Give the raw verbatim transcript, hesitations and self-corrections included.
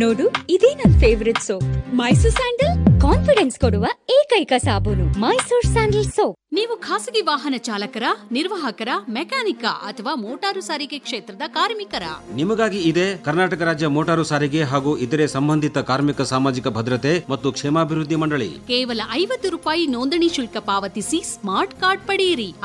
ನೋಡು, ಇದೇ ನನ್ favourite soap Mysore sandal. Confidence ಕೊಡುವ ಏಕೈಕ ಸಾಬೂನು ಮೈಸೂರ್ ಸ್ಯಾಂಡಲ್ ಸೋಪ್. ನೀವು ಖಾಸಗಿ ವಾಹನ ಚಾಲಕರ, ನಿರ್ವಾಹಕರ, ಮೆಕ್ಯಾನಿಕ ಅಥವಾ ಮೋಟಾರು ಸಾರಿಗೆ ಕ್ಷೇತ್ರದ ಕಾರ್ಮಿಕರ? ನಿಮಗಾಗಿ ಇದೆ ಕರ್ನಾಟಕ ರಾಜ್ಯ ಮೋಟಾರು ಸಾರಿಗೆ ಹಾಗೂ ಇತರೆ ಸಂಬಂಧಿತ ಕಾರ್ಮಿಕ ಸಾಮಾಜಿಕ ಭದ್ರತೆ ಮತ್ತು ಕ್ಷೇಮಾಭಿವೃದ್ಧಿ ಮಂಡಳಿ. ಕೇವಲ ಐವತ್ತು ರೂಪಾಯಿ ನೋಂದಣಿ ಶುಲ್ಕ ಪಾವತಿಸಿ ಸ್ಮಾರ್ಟ್ ಕಾರ್ಡ್ ಪಡೆಯಿರಿ.